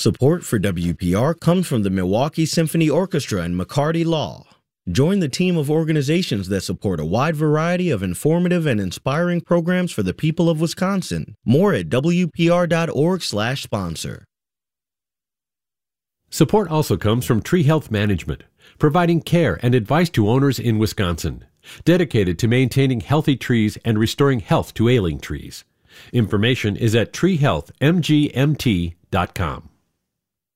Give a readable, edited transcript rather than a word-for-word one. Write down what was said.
Support for WPR comes from the Milwaukee Symphony Orchestra and McCarty Law. Join the team of organizations that support a wide variety of informative and inspiring programs for the people of Wisconsin. More at WPR.org/sponsor. Support also comes from Tree Health Management, providing care and advice to owners in Wisconsin, dedicated to maintaining healthy trees and restoring health to ailing trees. Information is at treehealthmgmt.com.